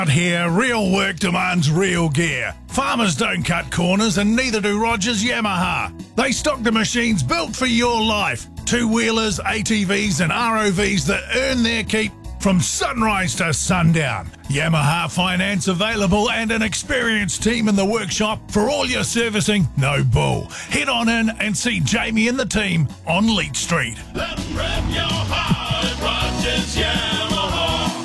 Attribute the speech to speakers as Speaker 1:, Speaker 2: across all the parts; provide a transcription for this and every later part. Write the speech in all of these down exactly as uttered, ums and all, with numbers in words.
Speaker 1: Out here, real work demands real gear. Farmers don't cut corners and neither do Rogers Yamaha. They stock the machines built for your life. Two-wheelers, A T Vs and R O Vs that earn their keep from sunrise to sundown. Yamaha finance available and an experienced team in the workshop for all your servicing. No bull. Head on in and see Jamie and the team on Leach Street. Let 'em rev your heart, Rogers Yamaha.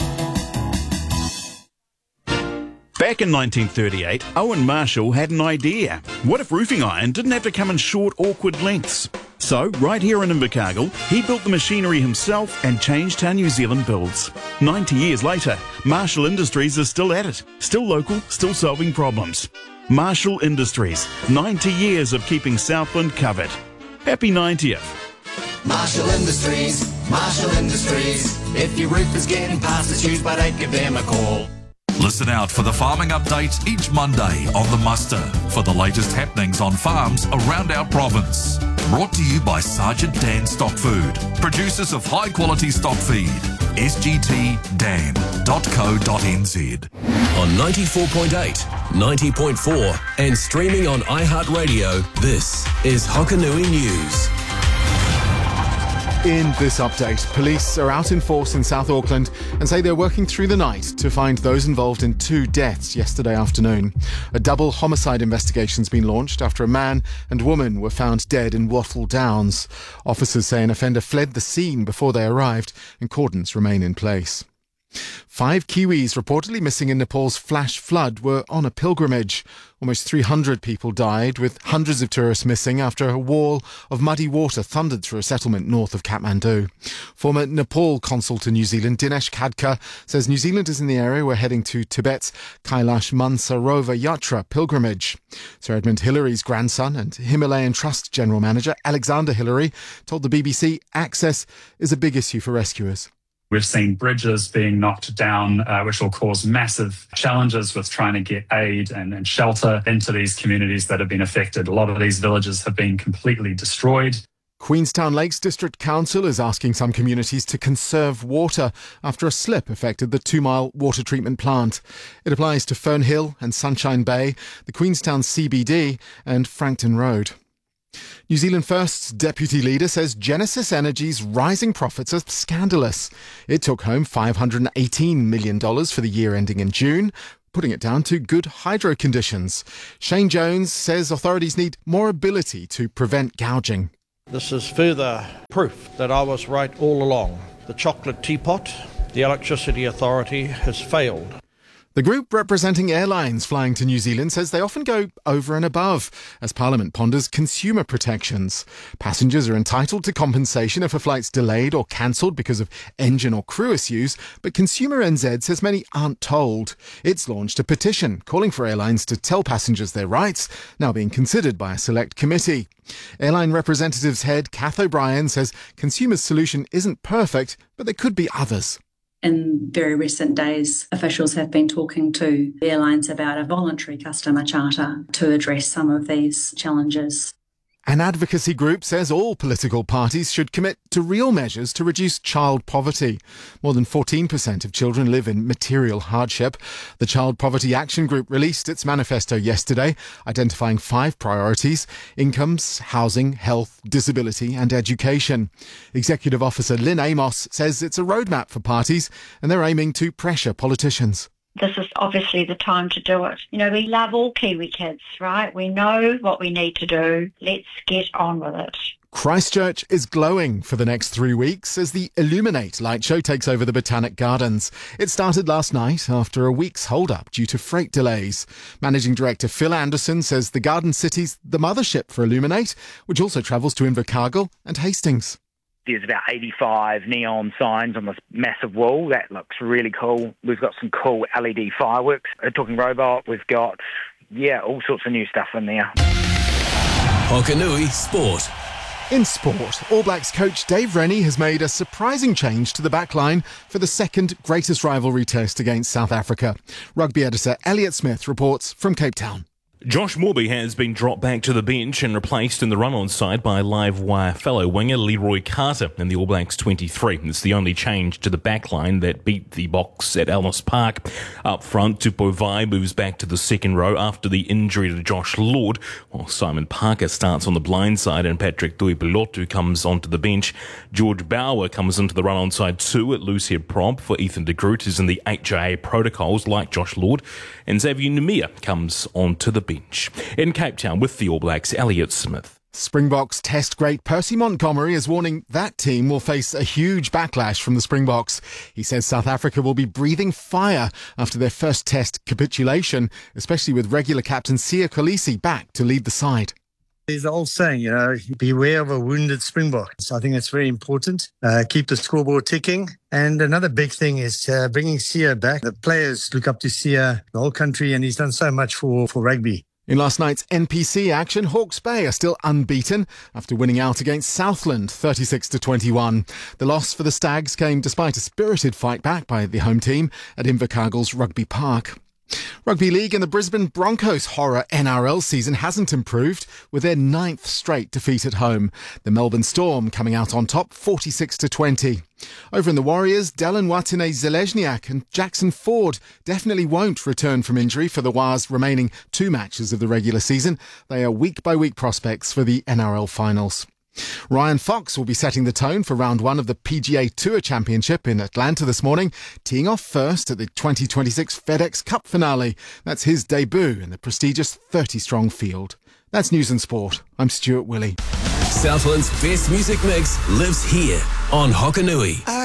Speaker 2: Back in nineteen thirty-eight, Owen Marshall had an idea. What if roofing iron didn't have to come in short, awkward lengths? So, right here in Invercargill, he built the machinery himself and changed how New Zealand builds. ninety years later, Marshall Industries is still at it. Still local, still solving problems. Marshall Industries, ninety years of keeping Southland covered. Happy ninetieth.
Speaker 3: Marshall Industries, Marshall Industries. If your roof is getting past its use by date, give them a call.
Speaker 4: Listen out for the farming updates each Monday on The Muster for the latest happenings on farms around our province. Brought to you by Sergeant Dan Stock Food, producers of high quality stock feed. S G T dan dot co dot n z.
Speaker 5: On ninety-four point eight, ninety point four and streaming on iHeartRadio, this is Hokanui News.
Speaker 6: In this update, police are out in force in South Auckland and say they're working through the night to find those involved in two deaths yesterday afternoon. A double homicide investigation's been launched after a man and woman were found dead in Wattle Downs. Officers say an offender fled the scene before they arrived and cordons remain in place. Five Kiwis reportedly missing in Nepal's flash flood were on a pilgrimage. Almost three hundred people died, with hundreds of tourists missing after a wall of muddy water thundered through a settlement north of Kathmandu. Former Nepal consul to New Zealand, Dinesh Khadka, says New Zealand is in the area. We're heading to Tibet's Kailash Mansarovar Yatra pilgrimage. Sir Edmund Hillary's grandson and Himalayan Trust General Manager Alexander Hillary told the B B C access is a big issue for rescuers.
Speaker 7: We've seen bridges being knocked down, uh, which will cause massive challenges with trying to get aid and, and shelter into these communities that have been affected. A lot of these villages have been completely destroyed.
Speaker 6: Queenstown Lakes District Council is asking some communities to conserve water after a slip affected the two-mile water treatment plant. It applies to Fernhill and Sunshine Bay, the Queenstown C B D and Frankton Road. New Zealand First's deputy leader says Genesis Energy's rising profits are scandalous. It took home five hundred eighteen million dollars for the year ending in June, putting it down to good hydro conditions. Shane Jones says authorities need more ability to prevent gouging.
Speaker 8: This is further proof that I was right all along. The chocolate teapot, the Electricity Authority, has failed.
Speaker 6: The group representing airlines flying to New Zealand says they often go over and above as Parliament ponders consumer protections. Passengers are entitled to compensation if a flight's delayed or cancelled because of engine or crew issues, but Consumer N Z says many aren't told. It's launched a petition calling for airlines to tell passengers their rights, now being considered by a select committee. Airline Representatives head Kath O'Brien says consumers' solution isn't perfect, but there could be others.
Speaker 9: In very recent days, officials have been talking to airlines about a voluntary customer charter to address some of these challenges.
Speaker 6: An advocacy group says all political parties should commit to real measures to reduce child poverty. More than fourteen percent of children live in material hardship. The Child Poverty Action Group released its manifesto yesterday, identifying five priorities: incomes, housing, health, disability and education. Executive Officer Lynn Amos says it's a roadmap for parties and they're aiming to pressure politicians.
Speaker 10: This is obviously the time to do it. You know, we love all Kiwi kids, right? We know what we need to do. Let's get on with it.
Speaker 6: Christchurch is glowing for the next three weeks as the Illuminate light show takes over the Botanic Gardens. It started last night after a week's hold-up due to freight delays. Managing Director Phil Anderson says the Garden City's the mothership for Illuminate, which also travels to Invercargill and Hastings.
Speaker 11: There's about eighty-five neon signs on this massive wall. That looks really cool. We've got some cool L E D fireworks, a talking robot. We've got, yeah, all sorts of new stuff in there.
Speaker 5: Hokanui Sport.
Speaker 6: In sport, All Blacks coach Dave Rennie has made a surprising change to the backline for the second greatest rivalry test against South Africa. Rugby editor Elliot Smith reports from Cape Town.
Speaker 12: Josh Morby has been dropped back to the bench and replaced in the run-on side by live wire fellow winger Leroy Carter in the All Blacks twenty-three. It's the only change to the backline that beat the Box at Ellis Park. Up front, Tupou Vai moves back to the second row after the injury to Josh Lord, while Simon Parker starts on the blind side and Patrick Tuipulotu comes onto the bench. George Bauer comes into the run-on side too at Lucia Prompt for Ethan de Groot, who's in the H I A protocols like Josh Lord, and Xavier Numia comes onto the bench. In Cape Town with the All Blacks, Elliot Smith.
Speaker 6: Springboks Test great Percy Montgomery is warning that team will face a huge backlash from the Springboks. He says South Africa will be breathing fire after their first Test capitulation, especially with regular captain Siya Kolisi back to lead the side.
Speaker 13: There's the old saying, you know, beware of a wounded Springbok. So I think it's very important. Uh, keep the scoreboard ticking. And another big thing is uh, bringing Siya back. The players look up to Siya, the whole country, and he's done so much for, for rugby.
Speaker 6: In last night's N P C action, Hawke's Bay are still unbeaten after winning out against Southland thirty-six to twenty-one. The loss for the Stags came despite a spirited fight back by the home team at Invercargill's Rugby Park. Rugby League and the Brisbane Broncos' horror N R L season hasn't improved with their ninth straight defeat at home. The Melbourne Storm coming out on top forty-six to twenty. Over in the Warriors, Dylan Watene-Zelezniak and Jackson Ford definitely won't return from injury for the Wars' remaining two matches of the regular season. They are week-by-week prospects for the N R L finals. Ryan Fox will be setting the tone for round one of the P G A Tour Championship in Atlanta this morning, teeing off first at the twenty twenty-six FedEx Cup finale. That's his debut in the prestigious thirty-strong field. That's News and Sport. I'm Stuart Willey.
Speaker 5: Southland's best music mix lives here on Hokanui.